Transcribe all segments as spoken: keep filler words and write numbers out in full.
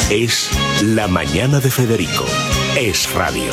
Es La Mañana de Federico. Es radio.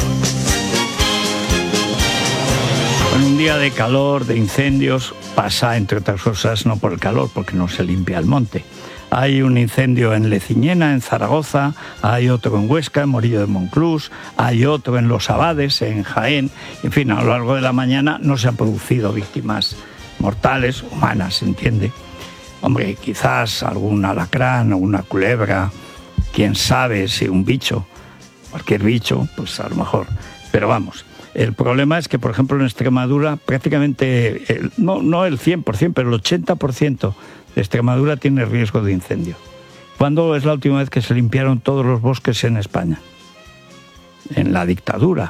En un día de calor, de incendios, pasa, entre otras cosas, no por el calor, porque no se limpia el monte. Hay un incendio en Leciñena, en Zaragoza, hay otro en Huesca, en Morillo de Monclús, hay otro en Los Abades, en Jaén. En fin, a lo largo de la mañana no se han producido víctimas mortales, humanas, ¿se entiende? Hombre, quizás algún alacrán o una culebra, quién sabe si un bicho, cualquier bicho, pues a lo mejor. Pero vamos, el problema es que, por ejemplo, en Extremadura, prácticamente, el, no, no el cien por ciento, pero el ochenta por ciento de Extremadura tiene riesgo de incendio. ¿Cuándo es la última vez que se limpiaron todos los bosques en España? En la dictadura.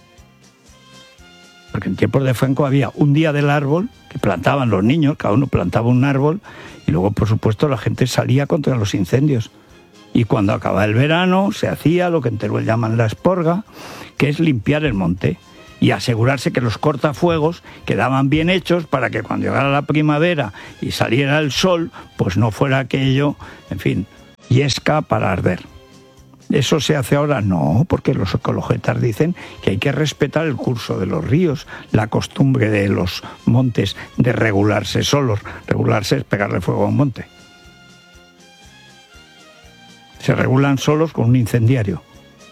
Porque en tiempos de Franco había un día del árbol que plantaban los niños, cada uno plantaba un árbol, y luego, por supuesto, la gente salía contra los incendios. Y cuando acababa el verano se hacía lo que en Teruel llaman la esporga, que es limpiar el monte y asegurarse que los cortafuegos quedaban bien hechos para que cuando llegara la primavera y saliera el sol, pues no fuera aquello, en fin, yesca para arder. ¿Eso se hace ahora? No, porque los ecologetas dicen que hay que respetar el curso de los ríos, la costumbre de los montes de regularse solos. Regularse es pegarle fuego a un monte. Se regulan solos con un incendiario.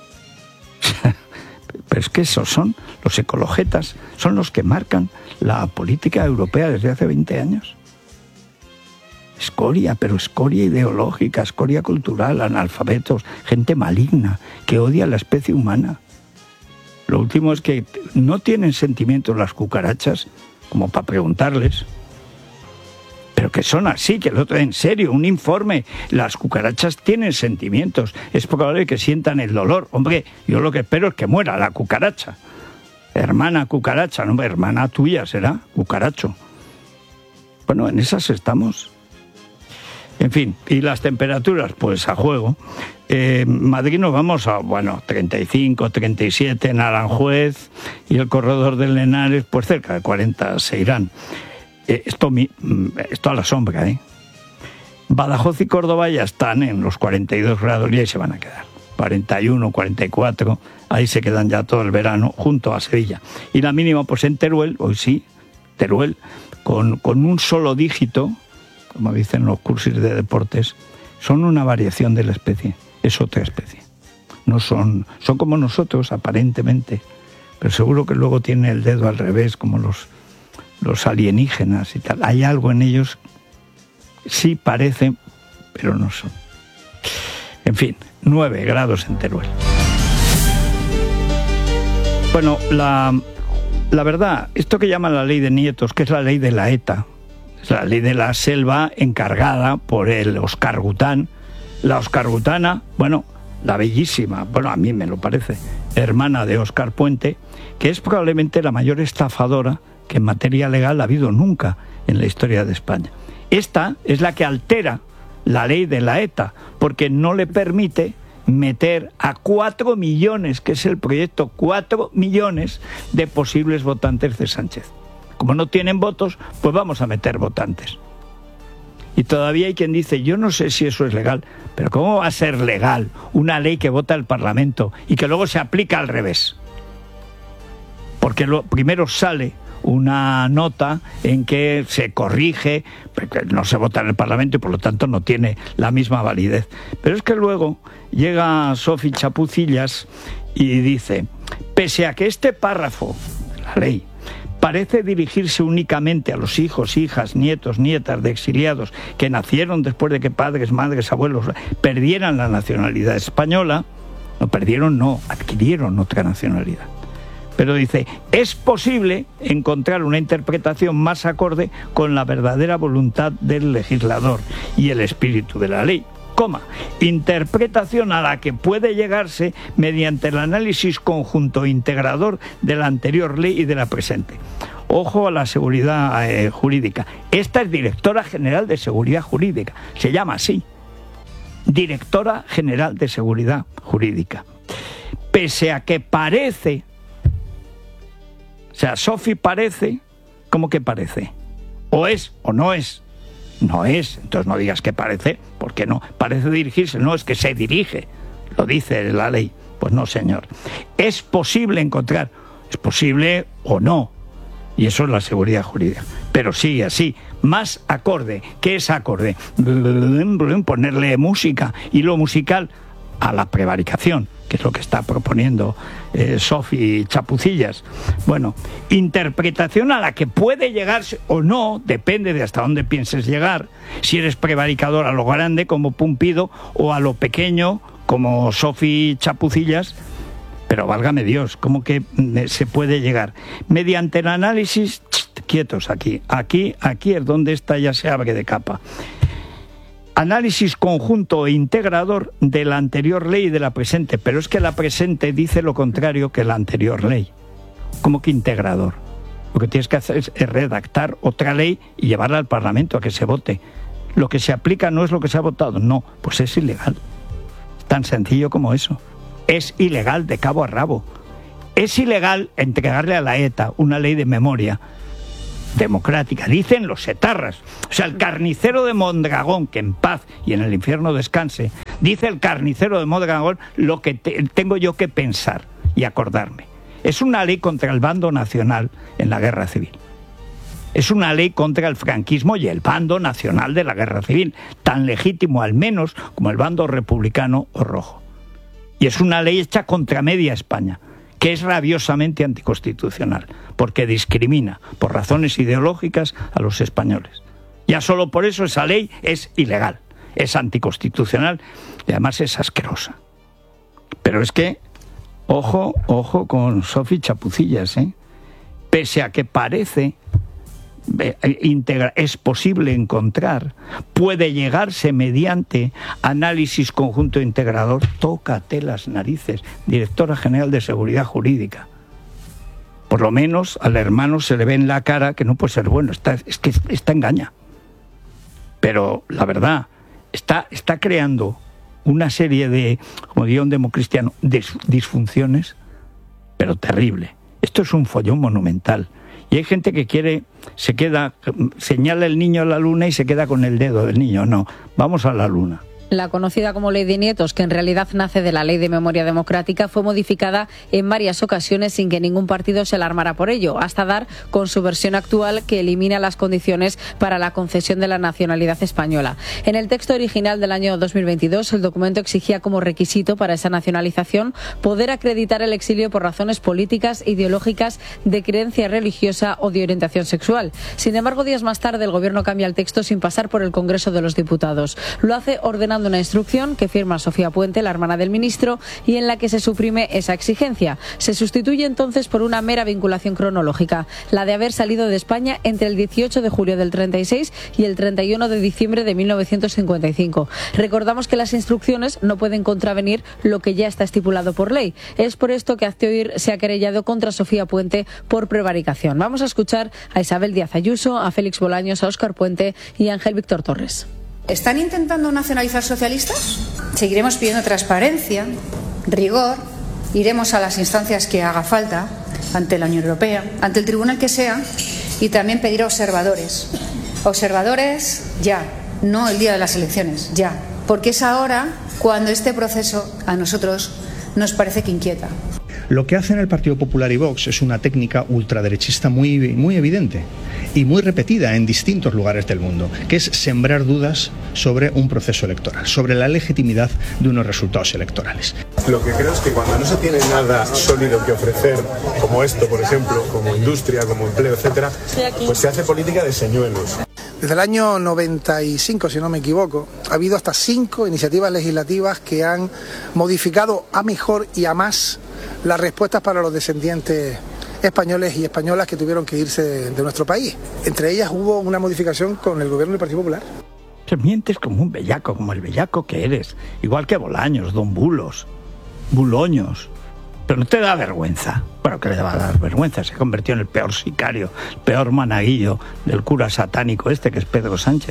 Pero es que esos son los ecologetas, son los que marcan la política europea desde hace veinte años. Escoria, pero escoria ideológica, escoria cultural, analfabetos, gente maligna que odia a la especie humana. Lo último es que no tienen sentimientos las cucarachas, como para preguntarles, pero que son así, que lo traen en serio, un informe. Las cucarachas tienen sentimientos, es probable que sientan el dolor. Hombre, yo lo que espero es que muera la cucaracha. Hermana cucaracha, no, hermana tuya será, cucaracho. Bueno, en esas estamos. En fin, y las temperaturas, pues a juego. Eh, Madrid nos vamos a, bueno, treinta y cinco, treinta y siete en Aranjuez, y el corredor del Henares, pues cerca de cuarenta se irán. Eh, esto, esto a la sombra, ¿eh? Badajoz y Córdoba ya están en los cuarenta y dos grados y ahí se van a quedar. cuarenta y uno, cuarenta y cuatro, ahí se quedan ya todo el verano, junto a Sevilla. Y la mínima, pues en Teruel, hoy sí, Teruel, con, con un solo dígito, como dicen los cursos de deportes, son una variación de la especie, es otra especie. No son, son como nosotros, aparentemente, pero seguro que luego tienen el dedo al revés, como los, los alienígenas y tal. Hay algo en ellos, sí parecen, pero no son. En fin, nueve grados en Teruel. Bueno, la, la verdad, esto que llaman la ley de nietos, que es la ley de la ETA, es la ley de la selva encargada por el Oscar Gután. La Oscar Gutana, bueno, la bellísima, bueno, a mí me lo parece, hermana de Óscar Puente, que es probablemente la mayor estafadora que en materia legal ha habido nunca en la historia de España. Esta es la que altera la ley de la ETA, porque no le permite meter a cuatro millones, que es el proyecto, cuatro millones de posibles votantes de Sánchez. Como no tienen votos, pues vamos a meter votantes. Y todavía hay quien dice, yo no sé si eso es legal, pero ¿cómo va a ser legal una ley que vota el Parlamento y que luego se aplica al revés? Porque lo, primero sale una nota en que se corrige, porque no se vota en el Parlamento y por lo tanto no tiene la misma validez. Pero es que luego llega Sofi Chapucillas y dice, pese a que este párrafo de la ley parece dirigirse únicamente a los hijos, hijas, nietos, nietas de exiliados que nacieron después de que padres, madres, abuelos perdieran la nacionalidad española, no perdieron, no, adquirieron otra nacionalidad. Pero dice, es posible encontrar una interpretación más acorde con la verdadera voluntad del legislador y el espíritu de la ley. Coma, interpretación a la que puede llegarse mediante el análisis conjunto integrador de la anterior ley y de la presente. Ojo a la seguridad eh, jurídica. Esta es Directora General de Seguridad Jurídica. Se llama así. Directora General de Seguridad Jurídica. Pese a que parece... O sea, Sofi parece... ¿Cómo que parece? O es o no es. No es, entonces no digas que parece, porque no, parece dirigirse, no, es que se dirige lo dice la ley. Pues no, señor. Es posible encontrar, es posible o no, y eso es la seguridad jurídica, pero sigue así, más acorde. ¿Qué es acorde? Ponerle música, y lo musical a la prevaricación, que es lo que está proponiendo eh, Sofi Chapucillas. Bueno, interpretación a la que puede llegar o no, depende de hasta dónde pienses llegar, si eres prevaricador a lo grande como Pumpido o a lo pequeño como Sofi Chapucillas, pero válgame Dios, ¿cómo que se puede llegar? Mediante el análisis, cht, quietos aquí, aquí, aquí es donde esta ya se abre de capa. Análisis conjunto e integrador de la anterior ley y de la presente, pero es que la presente dice lo contrario que la anterior ley. ¿Cómo que integrador? Lo que tienes que hacer es redactar otra ley y llevarla al Parlamento a que se vote. Lo que se aplica no es lo que se ha votado, no, pues es ilegal. Tan sencillo como eso. Es ilegal de cabo a rabo. Es ilegal entregarle a la ETA una ley de memoria democrática, dicen los etarras. O sea, el carnicero de Mondragón, que en paz y en el infierno descanse, dice el carnicero de Mondragón lo que te, tengo yo que pensar y acordarme. Es una ley contra el bando nacional en la guerra civil. Es una ley contra el franquismo y el bando nacional de la guerra civil, tan legítimo al menos como el bando republicano o rojo. Y es una ley hecha contra media España, que es rabiosamente anticonstitucional, porque discrimina por razones ideológicas a los españoles. Ya solo por eso esa ley es ilegal, es anticonstitucional y además es asquerosa. Pero es que, ojo, ojo con Sofi Chapucillas, ¿eh? Pese a que parece, es posible encontrar, puede llegarse mediante análisis conjunto integrador. Tócate las narices, directora general de Seguridad Jurídica. Por lo menos al hermano se le ve en la cara que no puede ser bueno, está, es que está engaña. Pero la verdad, está, está creando una serie de, como diría un democristiano, de disfunciones, pero terrible. Esto es un follón monumental. Y hay gente que quiere, se queda, señala el niño a la luna y se queda con el dedo del niño. No, vamos a la luna. La conocida como Ley de Nietos, que en realidad nace de la Ley de Memoria Democrática, fue modificada en varias ocasiones sin que ningún partido se alarmara por ello, hasta dar con su versión actual, que elimina las condiciones para la concesión de la nacionalidad española. En el texto original del año dos mil veintidós, el documento exigía como requisito para esa nacionalización poder acreditar el exilio por razones políticas, ideológicas, de creencia religiosa o de orientación sexual. Sin embargo, días más tarde, el Gobierno cambia el texto sin pasar por el Congreso de los Diputados. Lo hace ordenando una instrucción que firma Sofía Puente, la hermana del ministro, y en la que se suprime esa exigencia. Se sustituye entonces por una mera vinculación cronológica, la de haber salido de España entre el dieciocho de julio del treinta y seis y el treinta y uno de diciembre de mil novecientos cincuenta y cinco. Recordamos que las instrucciones no pueden contravenir lo que ya está estipulado por ley. Es por esto que Hazte Oír se ha querellado contra Sofía Puente por prevaricación. Vamos a escuchar a Isabel Díaz Ayuso, a Félix Bolaños, a Óscar Puente y a Ángel Víctor Torres. ¿Están intentando nacionalizar socialistas? Seguiremos pidiendo transparencia, rigor, iremos a las instancias que haga falta, ante la Unión Europea, ante el tribunal que sea, y también pedir observadores. Observadores ya, no el día de las elecciones, ya. Porque es ahora cuando este proceso a nosotros nos parece que inquieta. Lo que hacen el Partido Popular y Vox es una técnica ultraderechista muy, muy evidente y muy repetida en distintos lugares del mundo, que es sembrar dudas sobre un proceso electoral, sobre la legitimidad de unos resultados electorales. Lo que creo es que cuando no se tiene nada sólido que ofrecer, como esto, por ejemplo, como industria, como empleo, etcétera, pues se hace política de señuelos. Desde el año noventa y cinco, si no me equivoco, ha habido hasta cinco iniciativas legislativas que han modificado a mejor y a más las respuestas para los descendientes españoles y españolas que tuvieron que irse de, de nuestro país. Entre ellas hubo una modificación con el gobierno del Partido Popular. Te mientes como un bellaco, como el bellaco que eres, igual que Bolaños, Don Bulos, Buloños. Pero no te da vergüenza. Bueno, que le va a dar vergüenza, se convirtió en el peor sicario, el peor managuillo del cura satánico este, que es Pedro Sánchez.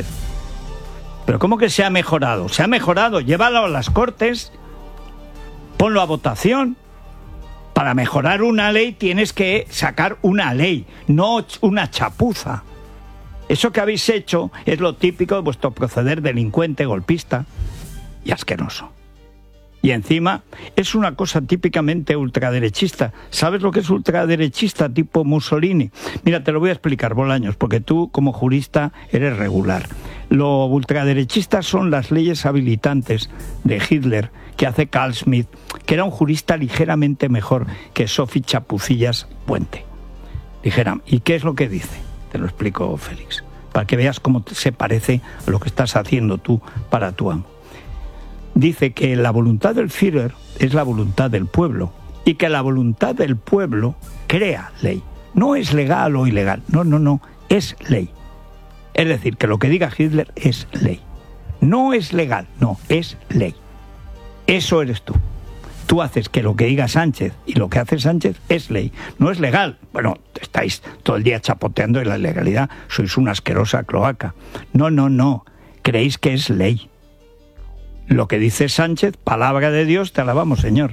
Pero ¿cómo que se ha mejorado? Se ha mejorado, llévalo a las Cortes, ponlo a votación. Para mejorar una ley tienes que sacar una ley, no una chapuza. Eso que habéis hecho es lo típico de vuestro proceder delincuente, golpista y asqueroso. Y encima es una cosa típicamente ultraderechista. ¿Sabes lo que es ultraderechista tipo Mussolini? Mira, te lo voy a explicar, Bolaños, porque tú como jurista eres regular. Lo ultraderechista son las leyes habilitantes de Hitler que hace Carl Schmitt, que era un jurista ligeramente mejor que Sofi Chapucillas Puente. Ligera. ¿Y qué es lo que dice? Te lo explico, Félix, para que veas cómo se parece a lo que estás haciendo tú para tu amo. Dice que la voluntad del Führer es la voluntad del pueblo y que la voluntad del pueblo crea ley. No es legal o ilegal, no, no, no, es ley. Es decir, que lo que diga Hitler es ley. No es legal, no, es ley. Eso eres tú. Tú haces que lo que diga Sánchez y lo que hace Sánchez es ley. No es legal. Bueno, estáis todo el día chapoteando en la ilegalidad. Sois una asquerosa cloaca. No, no, no. Creéis que es ley. Lo que dice Sánchez, palabra de Dios, te alabamos, señor.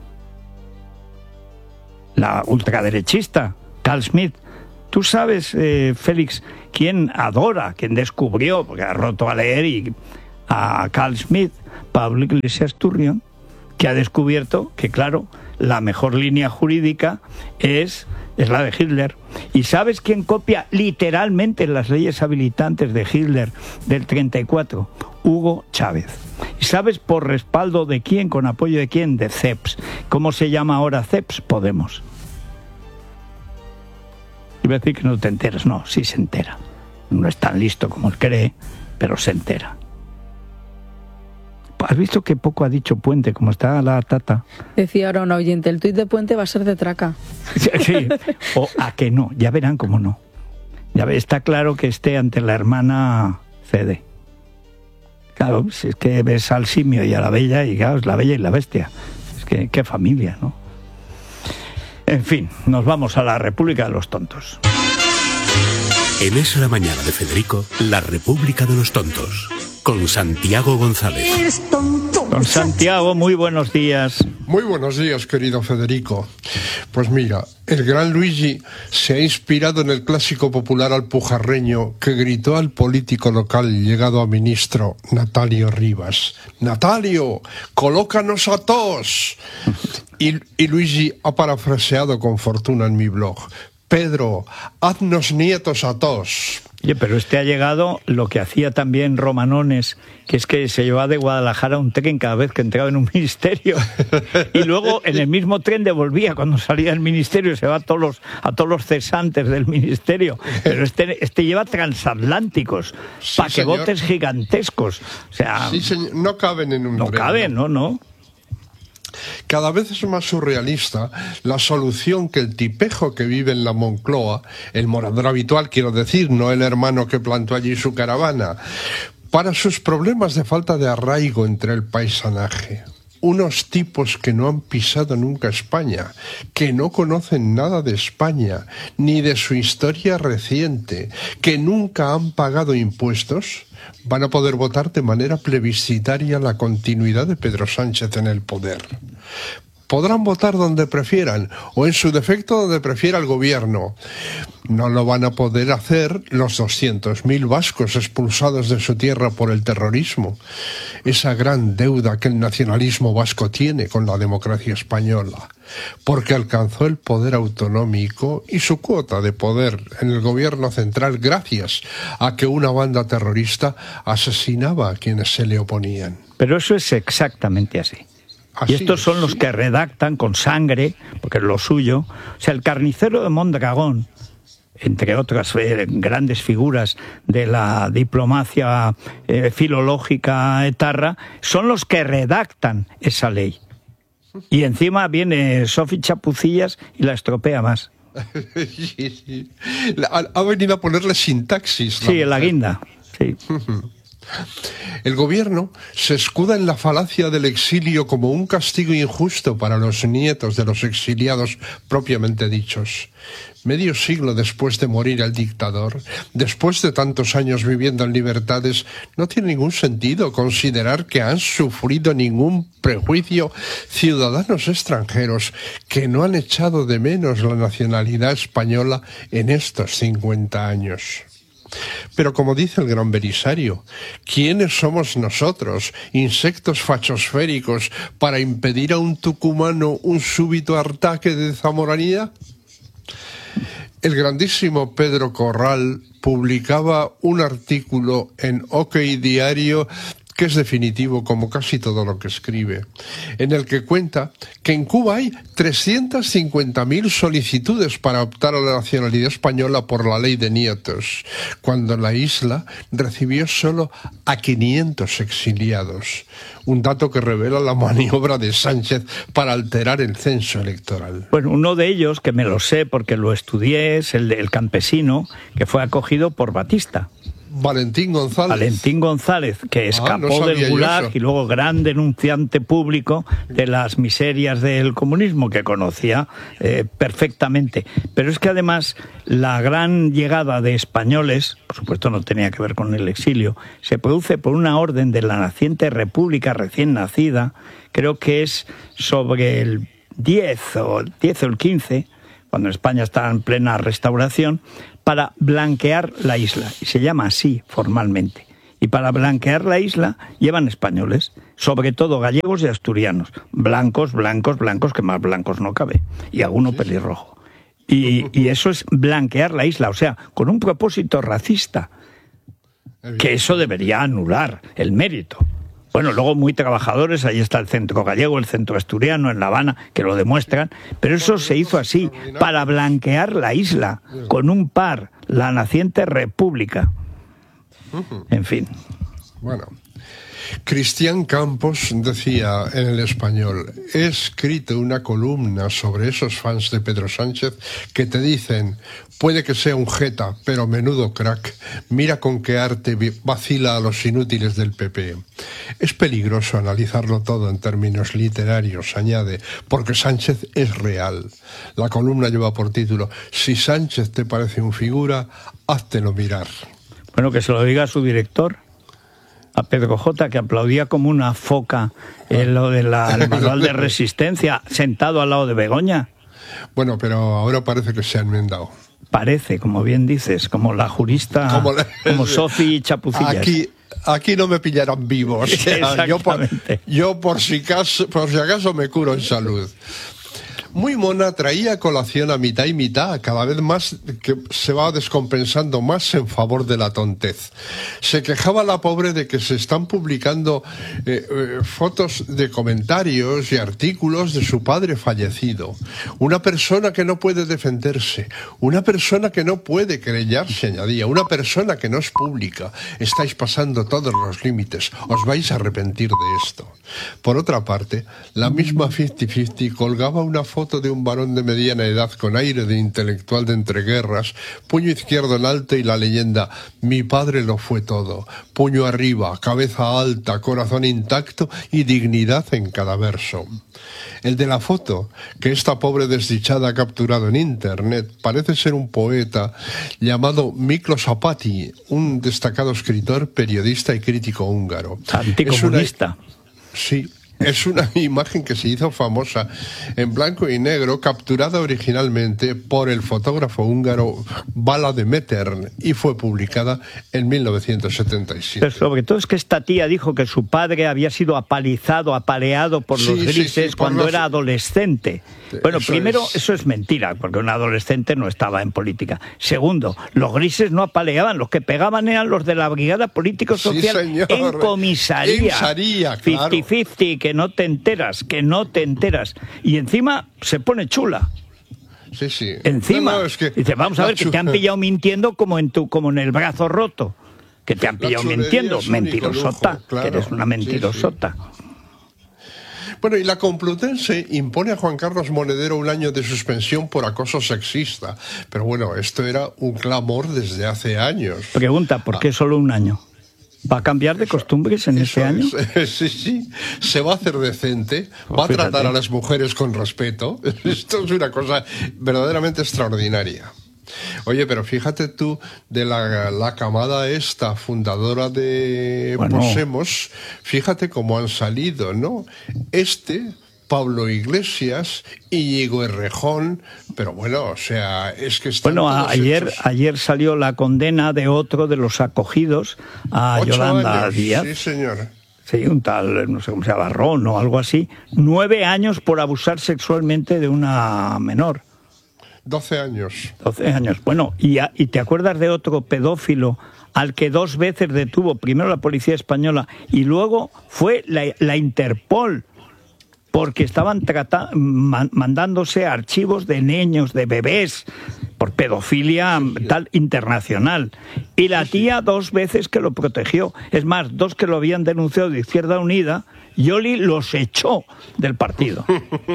La ultraderechista, Carl Schmitt. Tú sabes, eh, Félix, quién adora, quién descubrió, porque ha roto a leer y a Carl Schmitt, Pablo Iglesias Turrión, que ha descubierto que, claro, la mejor línea jurídica es, es la de Hitler. ¿Y sabes quién copia literalmente las leyes habilitantes de Hitler del treinta y cuatro? Hugo Chávez. ¿Y sabes por respaldo de quién, con apoyo de quién? De C E P S. ¿Cómo se llama ahora C E P S? Podemos. Iba a decir que no te enteras. No, sí se entera. No es tan listo como él cree, pero se entera. ¿Has visto que poco ha dicho Puente, como está la tata? Decía ahora un oyente, el tuit de Puente va a ser de traca. Sí, sí. O a que no, ya verán cómo no. Ya ve, está claro que esté ante la hermana Fede. Claro, si es que ves al simio y a la bella, y claro, es la bella y la bestia. Es que qué familia, ¿no? En fin, nos vamos a la República de los Tontos. En Es la Mañana de Federico, la República de los Tontos, con Santiago González. Don Santiago, muy buenos días. Muy buenos días, querido Federico. Pues mira, el gran Luigi se ha inspirado en el clásico popular alpujarreño que gritó al político local llegado a ministro, Natalio Rivas. ¡Natalio, colócanos a todos! Y, y Luigi ha parafraseado con fortuna en mi blog. Pedro, haznos nietos a todos. Oye, pero este ha llegado lo que hacía también Romanones, que es que se llevaba de Guadalajara un tren cada vez que entraba en un ministerio. Y luego en el mismo tren devolvía cuando salía del ministerio, se va a todos los, a todos los cesantes del ministerio. Pero este, este lleva transatlánticos, sí, paquebotes señor. Gigantescos. O sea, sí, señor. No caben en un no tren. No caben, no, no. Cada vez es más surrealista la solución que el tipejo que vive en la Moncloa, el morador habitual, quiero decir, no el hermano que plantó allí su caravana, para sus problemas de falta de arraigo entre el paisanaje. Unos tipos que no han pisado nunca España, que no conocen nada de España, ni de su historia reciente, que nunca han pagado impuestos, van a poder votar de manera plebiscitaria la continuidad de Pedro Sánchez en el poder. Podrán votar donde prefieran, o en su defecto donde prefiera el gobierno. No lo van a poder hacer los doscientos mil vascos expulsados de su tierra por el terrorismo. Esa gran deuda que el nacionalismo vasco tiene con la democracia española, porque alcanzó el poder autonómico y su cuota de poder en el gobierno central gracias a que una banda terrorista asesinaba a quienes se le oponían. Pero eso es exactamente así. Así y estos son es, los sí. que redactan con sangre, porque es lo suyo. O sea, el carnicero de Mondragón, entre otras eh, grandes figuras de la diplomacia eh, filológica etarra, son los que redactan esa ley. Y encima viene Sofi Chapucillas y la estropea más. Sí, sí. Ha, ha venido a ponerle sintaxis. Sí, en la guinda. Sí. El gobierno se escuda en la falacia del exilio como un castigo injusto para los nietos de los exiliados propiamente dichos. Medio siglo después de morir el dictador, después de tantos años viviendo en libertades, no tiene ningún sentido considerar que han sufrido ningún prejuicio ciudadanos extranjeros que no han echado de menos la nacionalidad española en estos cincuenta años. Pero como dice el gran Belisario, ¿quiénes somos nosotros, insectos fachosféricos, para impedir a un tucumano un súbito ataque de zamoranía? El grandísimo Pedro Corral publicaba un artículo en OK Diario que es definitivo, como casi todo lo que escribe, en el que cuenta que en Cuba hay trescientas cincuenta mil solicitudes para optar a la nacionalidad española por la ley de nietos, cuando la isla recibió solo a quinientos exiliados, un dato que revela la maniobra de Sánchez para alterar el censo electoral. Bueno, uno de ellos, que me lo sé porque lo estudié, es el del campesino, que fue acogido por Batista. Valentín González. Valentín González, que escapó ah, no del Gulag y luego gran denunciante público de las miserias del comunismo, que conocía eh, perfectamente. Pero es que además la gran llegada de españoles, por supuesto no tenía que ver con el exilio, se produce por una orden de la naciente república recién nacida, creo que es sobre el diez o el quince, cuando España está en plena restauración, para blanquear la isla, y se llama así formalmente. Y para blanquear la isla llevan españoles, sobre todo gallegos y asturianos, blancos, blancos, blancos, que más blancos no cabe, y alguno pelirrojo. Y, y eso es blanquear la isla, o sea, con un propósito racista, que eso debería anular el mérito. Bueno, luego muy trabajadores, ahí está el centro gallego, el centro asturiano, en La Habana, que lo demuestran, pero eso se hizo así, para blanquear la isla, con un par, la naciente república. En fin. Bueno, Cristian Campos decía en El Español: he escrito una columna sobre esos fans de Pedro Sánchez que te dicen, puede que sea un jeta, pero menudo crack, mira con qué arte vacila a los inútiles del P P. Es peligroso analizarlo todo en términos literarios, añade, porque Sánchez es real. La columna lleva por título: si Sánchez te parece un figura, háztelo mirar. Bueno, que se lo diga a su director, a Pedro J., que aplaudía como una foca en lo del manual de resistencia, sentado al lado de Begoña. Bueno, pero ahora parece que se ha enmendado. Parece, como bien dices, como la jurista, como, la... como Sofi Chapucillas. Aquí, aquí no me pillarán vivos. O sea, yo, por, yo por, si caso, por si acaso me curo en salud. Muy mona traía a colación a mitad y mitad, cada vez más que se va descompensando más en favor de la tontez. Se quejaba la pobre de que se están publicando eh, eh, fotos de comentarios y artículos de su padre fallecido. Una persona que no puede defenderse, una persona que no puede querellarse, añadía, una persona que no es pública. Estáis pasando todos los límites, os vais a arrepentir de esto. Por otra parte, la misma cincuenta cincuenta colgaba una foto de un varón de mediana edad con aire de intelectual de entreguerras, puño izquierdo en alto y la leyenda: mi padre lo fue todo, puño arriba, cabeza alta, corazón intacto y dignidad en cada verso. El de la foto, que esta pobre desdichada ha capturado en internet, parece ser un poeta llamado Miklos Apati, un destacado escritor, periodista y crítico húngaro. Anticomunista. Es una... Sí. Es una imagen que se hizo famosa en blanco y negro, capturada originalmente por el fotógrafo húngaro Bala de Mettern y fue publicada en mil novecientos setenta y siete. Pero sobre todo es que esta tía dijo que su padre había sido apalizado, apaleado por los sí, grises sí, sí, cuando los... era adolescente. Bueno, eso primero, es... eso es mentira, porque un adolescente no estaba en política. Segundo, los grises no apaleaban, los que pegaban eran los de la Brigada Político-Social sí, en comisaría. En Saría, claro. cincuenta cincuenta, que no te enteras, que no te enteras. Y encima se pone chula. Sí, sí. Encima. No, no, es que dice, vamos a ver, que te han pillado mintiendo como en tu, como en el brazo roto. Que te han pillado mintiendo. Mentirosota. Claro, que eres una mentirosota. Sí, sí. Bueno, y la Complutense impone a Juan Carlos Monedero un año de suspensión por acoso sexista. Pero bueno, esto era un clamor desde hace años. Pregunta, ¿por qué ah. solo un año? ¿Va a cambiar de costumbres en este año? Es, sí, sí. Se va a hacer decente, oh, va a tratar fíjate. a las mujeres con respeto. Esto es una cosa verdaderamente extraordinaria. Oye, pero fíjate tú de la, la camada esta, fundadora de bueno. Podemos, fíjate cómo han salido, ¿no? Este Pablo Iglesias, Íñigo Errejón, pero bueno, o sea, es que están Bueno, todos ayer, hechos. ayer salió la condena de otro de los acogidos, a Ocho Yolanda años, Díaz. sí, señor. Sí, un tal, no sé cómo se llama, Barrón o algo así. Nueve años por abusar sexualmente de una menor. Doce años. Doce años. Bueno, y, a- y ¿te acuerdas de otro pedófilo al que dos veces detuvo, primero la policía española y luego fue la, la Interpol, porque estaban trata- man- mandándose archivos de niños, de bebés, por pedofilia tal internacional? Y la tía dos veces que lo protegió. Es más, dos que lo habían denunciado de Izquierda Unida, Yoli los echó del partido.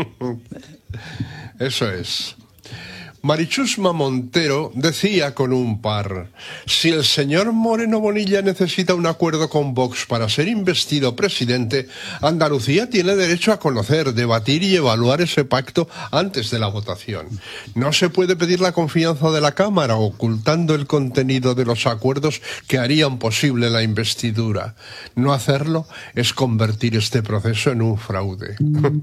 Eso es. Marichusma Montero decía con un par: si el señor Moreno Bonilla necesita un acuerdo con Vox para ser investido presidente, Andalucía tiene derecho a conocer, debatir y evaluar ese pacto antes de la votación. No se puede pedir la confianza de la Cámara ocultando el contenido de los acuerdos que harían posible la investidura. No hacerlo es convertir este proceso en un fraude.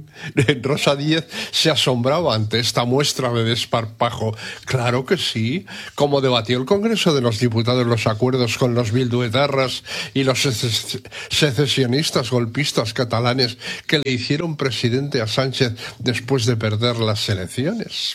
Rosa Díez se asombraba ante esta muestra de desparpajo. Claro que sí, como debatió el Congreso de los Diputados los acuerdos con los bilduetarras y los sece- secesionistas golpistas catalanes que le hicieron presidente a Sánchez después de perder las elecciones.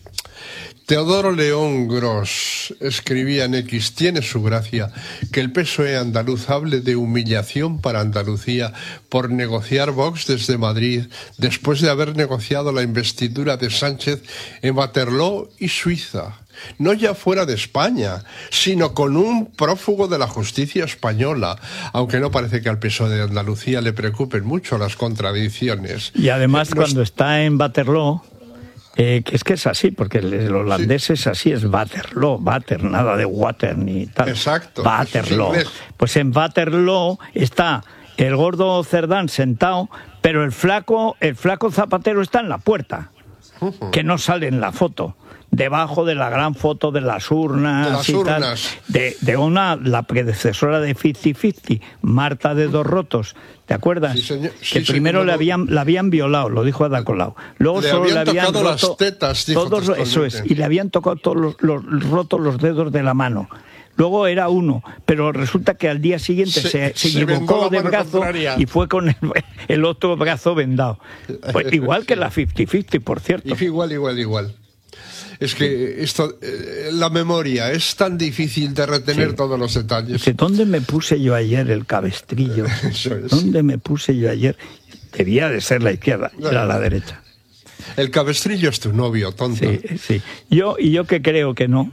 Teodoro León Gros escribía en X: tiene su gracia que el P S O E andaluz hable de humillación para Andalucía por negociar Vox desde Madrid después de haber negociado la investidura de Sánchez en Waterloo y Suiza. No ya fuera de España, sino con un prófugo de la justicia española, aunque no parece que al P S O E de Andalucía le preocupen mucho las contradicciones. Y además, Eh, no es- cuando está en Waterloo, eh, que es que es así, porque el, el holandés es así, es Waterloo, Water, nada de water ni tal. Exacto, Waterloo. eso es inglés. Pues en Waterloo está el gordo Cerdán sentado, pero el flaco, el flaco Zapatero está en la puerta, que no sale en la foto. Debajo de la gran foto de las urnas, De las y tal, urnas. de, de una, la predecesora de cincuenta cincuenta, Marta de Dos Rotos, ¿te acuerdas? Sí, señor. Que Sí, primero señor. le habían, la habían violado, lo dijo Ada Colau. Luego Le solo habían le habían tocado las roto tetas, dijo todos, eso es, textualmente. y le habían tocado todos los, los rotos los dedos de la mano. Luego era uno, pero resulta que al día siguiente Se- se, se se equivocó vendó la de mano brazo contraria. y fue con el, el otro brazo vendado. Pues igual que la cincuenta cincuenta, por cierto. Y igual, igual, igual. Es que esto, eh, la memoria es tan difícil de retener Sí. todos los detalles. Dice, ¿dónde me puse yo ayer el cabestrillo? Eso es. ¿Dónde me puse yo ayer? Debía de ser la izquierda, era la derecha. El cabestrillo es tu novio, tonto. Sí, sí. Yo, y yo que creo que no.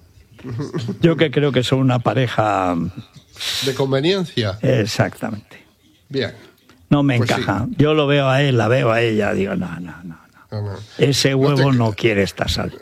Yo que creo que son una pareja. De conveniencia. Exactamente. Bien. No me Pues encaja. Yo lo veo a él, la veo a ella, digo, no, no, no. no. No, no. Ese huevo te- no quiere esta sal.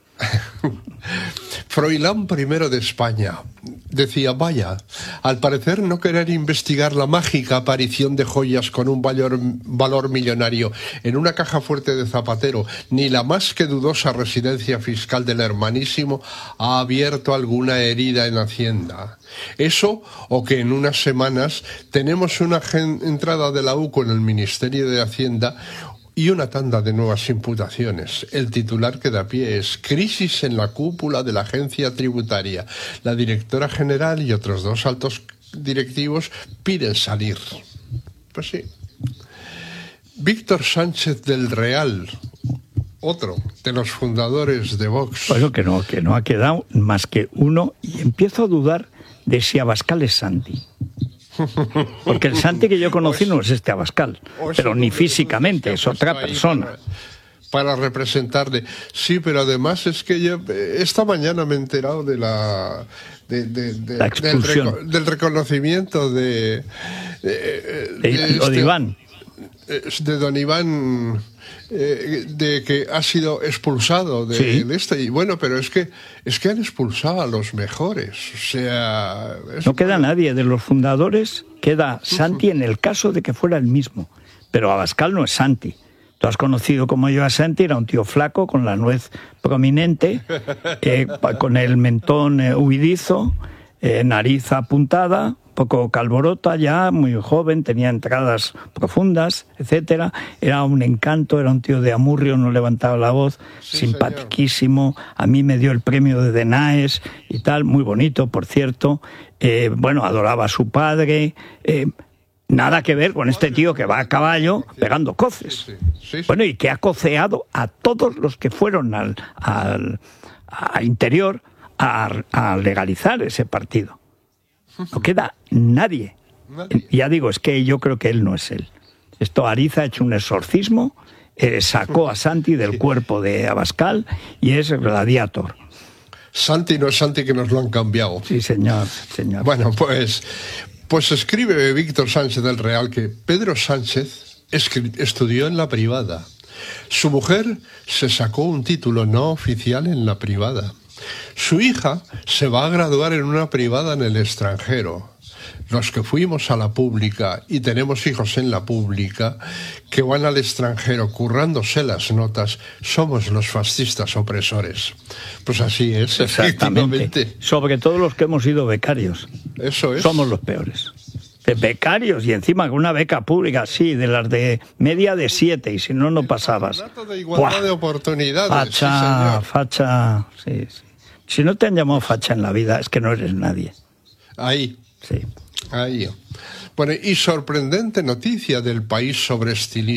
Froilán I de España decía: vaya, al parecer no querer investigar la mágica aparición de joyas con un valor, valor millonario en una caja fuerte de Zapatero, ni la más que dudosa residencia fiscal del hermanísimo ha abierto alguna herida en Hacienda. Eso, o que en unas semanas tenemos una gen- entrada de la U C O en el Ministerio de Hacienda y una tanda de nuevas imputaciones. El titular que da pie es: crisis en la cúpula de la agencia tributaria. La directora general y otros dos altos directivos piden salir. Pues sí. Víctor Sánchez del Real, otro de los fundadores de Vox. Bueno, que no, que no ha quedado más que uno, y empiezo a dudar de si Abascal es Santi. Porque el Santi que yo conocí no es este Abascal, O es pero uno ni de físicamente, esos es que ha otra puesto ahí persona. Para, para representarle. Sí, pero además es que yo eh, esta mañana me he enterado de la... De, de- de- La del, expulsión. reco- del reconocimiento de... eh, De, de lo de este- Iván. eh, de don Iván, eh, de que ha sido expulsado de Sí. este. Y bueno, pero es que es que han expulsado a los mejores. O sea, es- No queda nadie de los fundadores, queda Santi en el caso de que fuera el mismo. Pero Abascal no es Santi. Tú has conocido como yo a Santi, era un tío flaco, con la nuez prominente, eh, pa- con el mentón eh, huidizo, eh, nariz apuntada, poco calborota ya, muy joven, tenía entradas profundas, etcétera. Era un encanto, era un tío de Amurrio, no levantaba la voz, sí, simpaticísimo. Señor. A mí me dio el premio de Denaes y tal, muy bonito, por cierto. Eh, bueno, adoraba a su padre. Eh, nada que ver con este tío que va a caballo pegando coces. Sí, sí, sí, sí. Bueno, y que ha coceado a todos los que fueron al, al, al interior a, a legalizar ese partido. No queda nadie. nadie. Ya digo, es que yo creo que él no es él. Esto, Ariza ha hecho un exorcismo, eh, sacó a Santi del cuerpo de Abascal y es Gladiator. Santi no es Santi, que nos lo han cambiado. Sí, señor, señor. Bueno, pues, pues escribe Víctor Sánchez del Real que Pedro Sánchez estudió en la privada. Su mujer se sacó un título no oficial en la privada. Su hija se va a graduar en una privada en el extranjero. Los que fuimos a la pública y tenemos hijos en la pública que van al extranjero currándose las notas, somos los fascistas opresores. Pues así es, exactamente. Sobre todo los que hemos sido becarios. Eso es. Somos los peores. De becarios y encima con una beca pública, sí, de las de media de siete, y si no, no pasabas. El dato de igualdad ¡Buah! De oportunidades. Facha, sí, facha, sí, sí. Si no te han llamado facha en la vida, es que no eres nadie. Ahí. Sí. Ahí. Bueno, y sorprendente noticia del País sobre estilismo.